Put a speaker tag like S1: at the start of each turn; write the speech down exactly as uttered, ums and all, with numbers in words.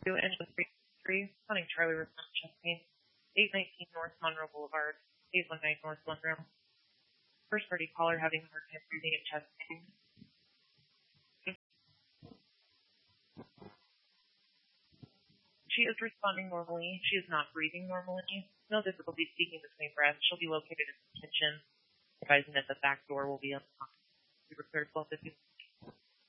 S1: Engine three, running Charlie with chest pain. eight nineteen North Monroe Boulevard, eight one nine North Monroe. First party caller having hard time breathing and chest pain. She is responding normally. She is not breathing normally. No difficulty speaking between breaths. She'll be located in the kitchen, advising that the back door will be unlocked. We repair twelve fifty.